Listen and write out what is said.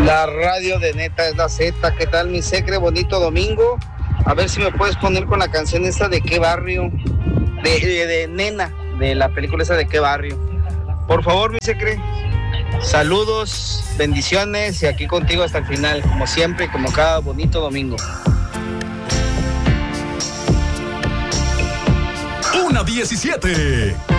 La radio de Neta es la Z. ¿Qué tal, mi secre? Bonito domingo. A ver si me puedes poner con la canción esta de qué barrio. De Nena, de la película esa de qué barrio. Por favor, mi secre. Saludos, bendiciones y aquí contigo hasta el final, como siempre, como cada bonito domingo. 1:17.